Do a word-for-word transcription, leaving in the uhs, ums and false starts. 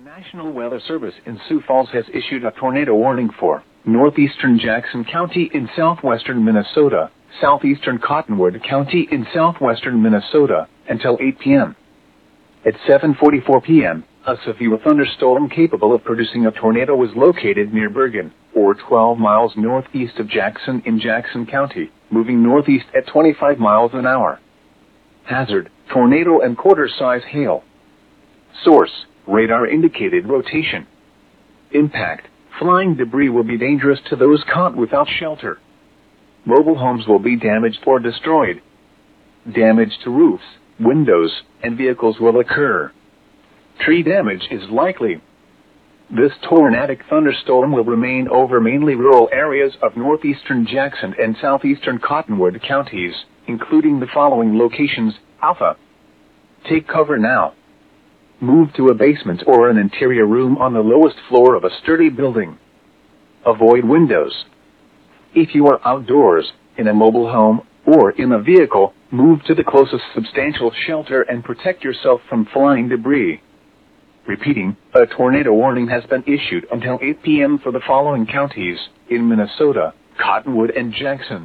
National Weather Service in Sioux Falls has issued a tornado warning for northeastern Jackson County in southwestern Minnesota, southeastern Cottonwood County in southwestern Minnesota, until eight p.m. At seven forty-four p.m., a severe thunderstorm capable of producing a tornado was located near Bergen, or twelve miles northeast of Jackson in Jackson County, moving northeast at twenty-five miles an hour. Hazard: tornado and quarter-size hail. Source: radar indicated rotation. Impact: flying debris will be dangerous to those caught without shelter. Mobile homes will be damaged or destroyed. Damage to roofs, windows, and vehicles will occur. Tree damage is likely. This tornadic thunderstorm will remain over mainly rural areas of northeastern Jackson and southeastern Cottonwood counties, including the following locations: Alpha. Take cover now. Move to a basement or an interior room on the lowest floor of a sturdy building. Avoid windows. If you are outdoors, in a mobile home, or in a vehicle, move to the closest substantial shelter and protect yourself from flying debris. Repeating, a tornado warning has been issued until eight p.m. for the following counties in Minnesota: Cottonwood and Jackson.